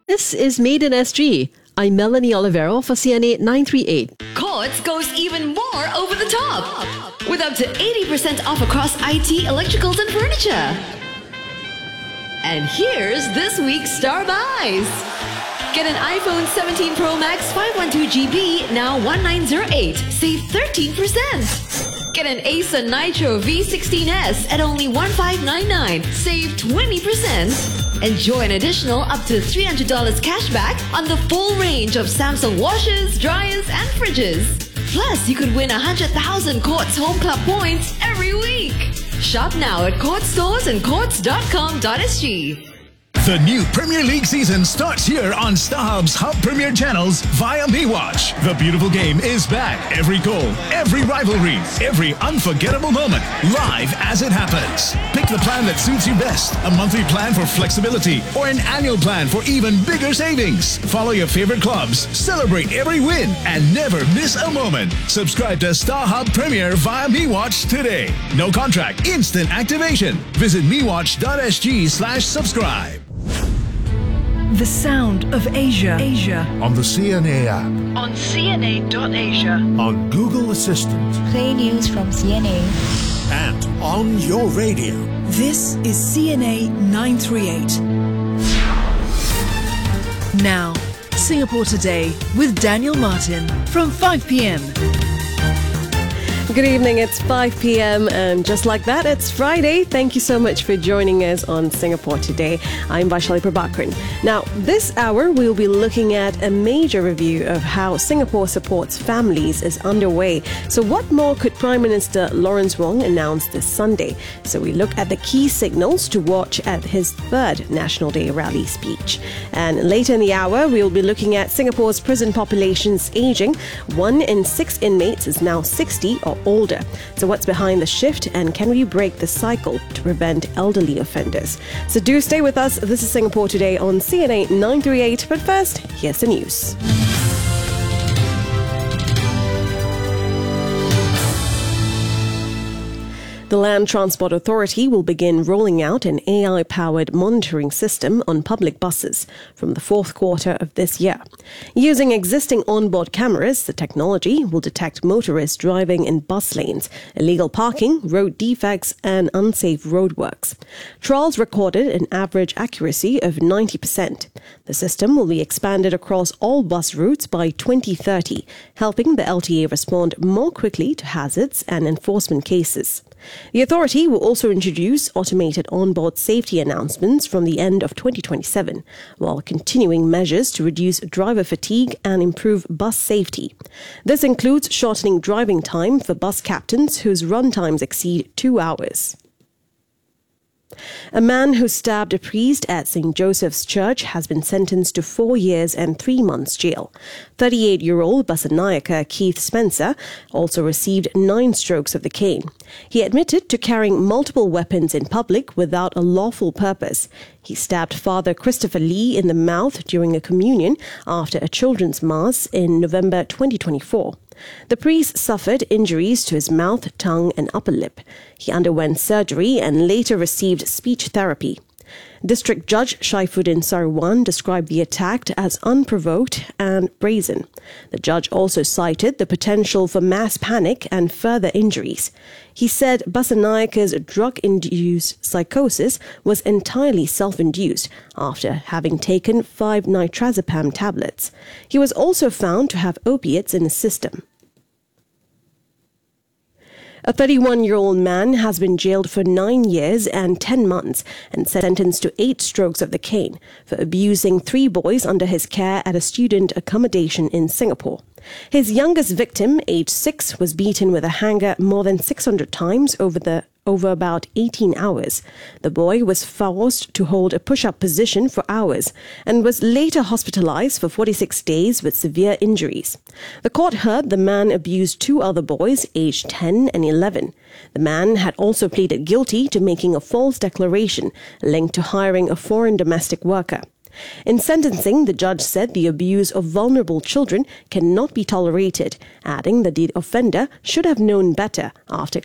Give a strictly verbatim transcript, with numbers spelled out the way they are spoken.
This is Made in S G. I'm Melanie Olivero for C N A nine three eight. Courts goes even more over the top with up to eighty percent off across I T, electricals and furniture. And here's this week's Star Buys. Get an iPhone seventeen Pro Max five hundred twelve gigabytes, now nineteen oh eight, save thirteen percent. Get an Acer Nitro V sixteen S at only fifteen ninety-nine, save twenty percent. Enjoy an additional up to three hundred dollars cash back on the full range of Samsung washers, dryers and fridges. Plus, you could win one hundred thousand Courts Home Club points every week. Shop now at Courts stores and courts dot com dot s g. The new Premier League season starts here on StarHub's Hub Premier channels via MeWatch. The beautiful game is back. Every goal, every rivalry, every unforgettable moment, live as it happens. Pick the plan that suits you best. A monthly plan for flexibility or an annual plan for even bigger savings. Follow your favorite clubs, celebrate every win, and never miss a moment. Subscribe to StarHub Premier via MeWatch today. No contract, instant activation. Visit mewatch dot s g slash subscribe. The sound of Asia. Asia. On the C N A app. On C N A dot asia. On Google Assistant. Play news from C N A. And on your radio. This is C N A nine three eight. Now, Singapore Today with Daniel Martin from five p.m. Good evening, it's five p.m. and just like that, it's Friday. Thank you so much for joining us on Singapore Today. I'm Vaishali Prabhakaran. Now, this hour we'll be looking at a major review of how Singapore supports families is underway. So what more could Prime Minister Lawrence Wong announce this Sunday? So we look at the key signals to watch at his third National Day rally speech. And later in the hour, we'll be looking at Singapore's prison population's aging. One in six inmates is now sixty or older. So what's behind the shift, and can we break the cycle to prevent elderly offenders? So do stay with us. This is Singapore Today on C N A nine three eight. But first, here's the news. The Land Transport Authority will begin rolling out an A I-powered monitoring system on public buses from the fourth quarter of this year. Using existing onboard cameras, the technology will detect motorists driving in bus lanes, illegal parking, road defects, and unsafe roadworks. Trials recorded an average accuracy of ninety percent. The system will be expanded across all bus routes by twenty thirty, helping the L T A respond more quickly to hazards and enforcement cases. The authority will also introduce automated onboard safety announcements from the end of twenty twenty-seven, while continuing measures to reduce driver fatigue and improve bus safety. This includes shortening driving time for bus captains whose run times exceed two hours. A man who stabbed a priest at Saint Joseph's Church has been sentenced to four years and three months jail. thirty-eight-year-old Basanayaka Keith Spencer also received nine strokes of the cane. He admitted to carrying multiple weapons in public without a lawful purpose. He stabbed Father Christopher Lee in the mouth during a communion after a children's mass in November twenty twenty-four. The priest suffered injuries to his mouth, tongue and upper lip. He underwent surgery and later received speech therapy. District Judge Shaifuddin Sarwan described the attack as unprovoked and brazen. The judge also cited the potential for mass panic and further injuries. He said Basanayaka's drug-induced psychosis was entirely self-induced after having taken five nitrazepam tablets. He was also found to have opiates in his system. A thirty-one-year-old man has been jailed for nine years and ten months and sentenced to eight strokes of the cane for abusing three boys under his care at a student accommodation in Singapore. His youngest victim, aged six, was beaten with a hanger more than six hundred times over the over about eighteen hours. The boy was forced to hold a push-up position for hours and was later hospitalized for forty-six days with severe injuries. The court heard the man abused two other boys, aged ten and eleven. The man had also pleaded guilty to making a false declaration linked to hiring a foreign domestic worker. In sentencing, the judge said the abuse of vulnerable children cannot be tolerated, adding that the offender should have known better after